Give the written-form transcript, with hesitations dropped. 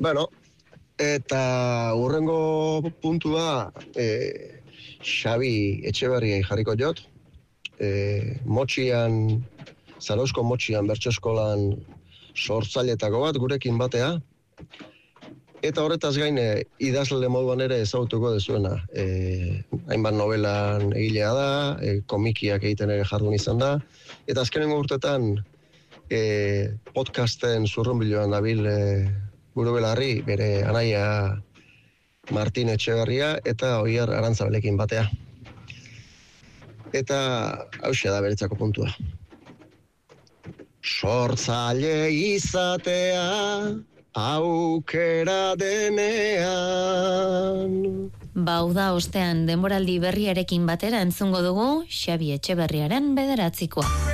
Bueno, eta hurrengo puntua Xabi Etxeberriai jarriko jot. Zarauzko Motxian bertso eskolan sortzailetako bat gurekin batea. Eta horretaz gain idazle moduan ere ezagutuko dezuena. Hainbat novelan egilea da, komikiak egiten ere jardun izan da. Eta azkenengo urtetan podcasten zurrunbiloan dabil Buru Belarri, bere anaia Martin Etxeberria eta Oier Arantzabelekin batea. Eta hauxe da beretzako puntua. Sortzaile izatea aukera denean. Bauda ostean denboraldi berriarekin batera entzungo dugu Xabi Etxeberriaren bederatzikoa.